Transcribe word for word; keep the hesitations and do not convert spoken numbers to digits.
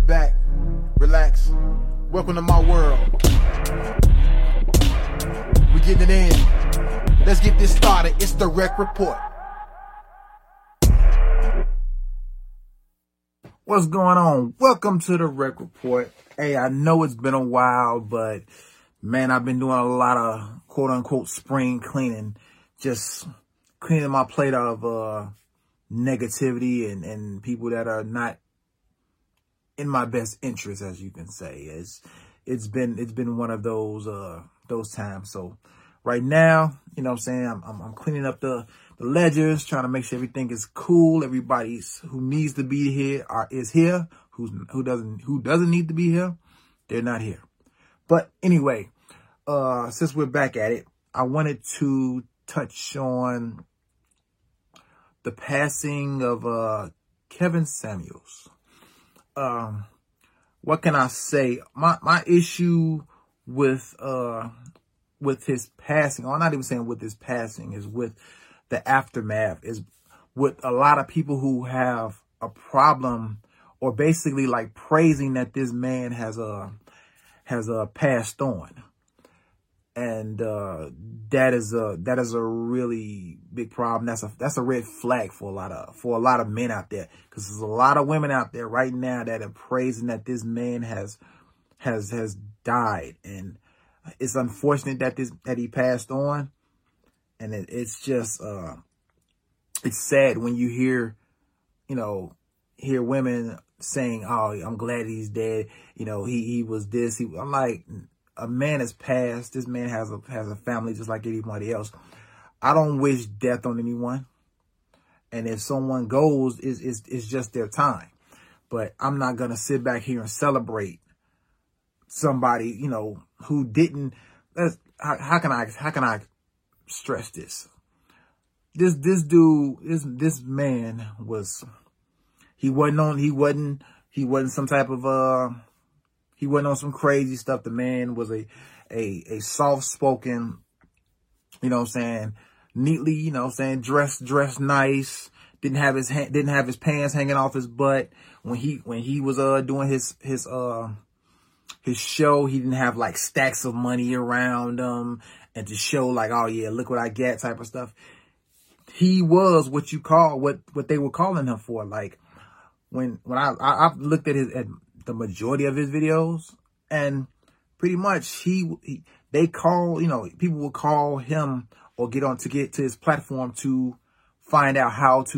back, relax. Welcome to my world. We getting it in. Let's get this started. It's the Rec Report. What's going on? Welcome to the Rec Report. Hey, I know it's been a while, but man, I've been doing a lot of quote unquote spring cleaning, just cleaning my plate of uh, negativity and, and people that are not in my best interest, as you can say. It's it's been it's been one of those uh, those times. So right now, you know what I'm saying, I'm, I'm, I'm cleaning up the, the ledgers, trying to make sure everything is cool. Everybody's who needs to be here are, is here. Who's, who doesn't who doesn't need to be here, they're not here. But anyway, uh, since we're back at it, I wanted to touch on the passing of uh, Kevin Samuels. Um, what can I say? My my issue with uh with his passing, or I'm not even saying with his passing, is with the aftermath, is with a lot of people who have a problem, or basically like praising that this man has uh has uh passed on. And uh, that is a that is a really big problem. That's a that's a red flag for a lot of for a lot of men out there, because there's a lot of women out there right now that are praising that this man has has has died, and it's unfortunate that this that he passed on. And it, it's just uh, it's sad when you hear you know hear women saying, "Oh, I'm glad he's dead. You know, he he was this." He, I'm like, a man has passed. This man has a has a family just like anybody else. I don't wish death on anyone. And if someone goes, it's, it's, it's just their time. But I'm not going to sit back here and celebrate somebody, you know, who didn't. That's, how, how can I how can I stress this? This this dude, this this man was he wasn't on he wasn't he wasn't some type of uh He wasn't on some crazy stuff. The man was a, a, a soft-spoken, you know what I'm saying, neatly, you know what I'm saying, dressed, dressed nice. Didn't have his, didn't have his pants hanging off his butt. When he, when he was, uh, doing his, his, uh, his show, he didn't have like stacks of money around him and to show like, oh yeah, look what I get type of stuff. He was what you call, what, what they were calling him for. Like when, when I, I I've looked at his, at, the majority of his videos, and pretty much he, he they call, you know, people will call him or get on to get to his platform to find out how to